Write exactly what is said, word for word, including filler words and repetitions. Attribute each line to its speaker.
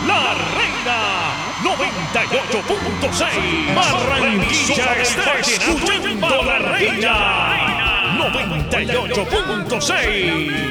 Speaker 1: La Reina noventa y ocho punto seis. Barranquilla está escuchando La Reina noventa y ocho punto seis.